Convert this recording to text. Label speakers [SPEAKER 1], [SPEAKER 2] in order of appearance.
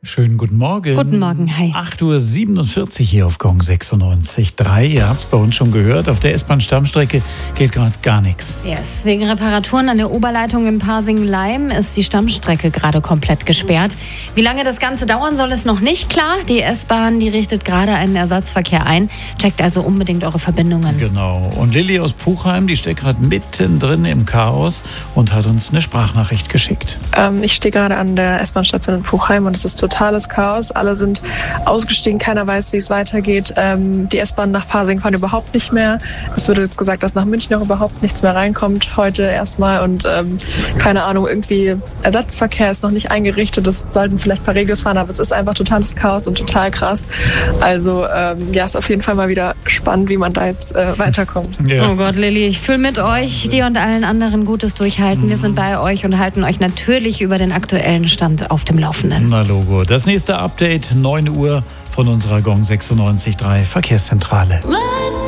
[SPEAKER 1] Schönen guten Morgen.
[SPEAKER 2] Guten Morgen, hi.
[SPEAKER 1] 8.47 Uhr hier auf Gong 96.3. Ihr habt es bei uns schon gehört, auf der S-Bahn-Stammstrecke geht gerade gar nichts.
[SPEAKER 2] Yes. Wegen Reparaturen an der Oberleitung in Pasing-Leim ist die Stammstrecke gerade komplett gesperrt. Wie lange das Ganze dauern soll, ist noch nicht klar. Die S-Bahn, die richtet gerade einen Ersatzverkehr ein. Checkt also unbedingt eure Verbindungen.
[SPEAKER 1] Genau. Und Lilly aus Puchheim, die steckt gerade mittendrin im Chaos und hat uns eine Sprachnachricht geschickt.
[SPEAKER 3] Ich stehe gerade an der S-Bahn-Station in Puchheim und es ist totales Chaos. Alle sind ausgestiegen, keiner weiß, wie es weitergeht. Die S-Bahn nach Pasing fahren überhaupt nicht mehr. Es wurde jetzt gesagt, dass nach München auch überhaupt nichts mehr reinkommt heute erstmal und keine Ahnung, irgendwie Ersatzverkehr ist noch nicht eingerichtet. Es sollten vielleicht ein paar Regios fahren, aber es ist einfach totales Chaos und total krass. Also ist auf jeden Fall mal wieder spannend, wie man da jetzt weiterkommt.
[SPEAKER 1] Ja.
[SPEAKER 2] Oh Gott, Lilly, ich fühle mit euch, dir und allen anderen gutes Durchhalten. Wir sind bei euch und halten euch natürlich über den aktuellen Stand auf dem Laufenden.
[SPEAKER 1] Na Logo. Das nächste Update, 9 Uhr von unserer Gong 96.3 Verkehrszentrale.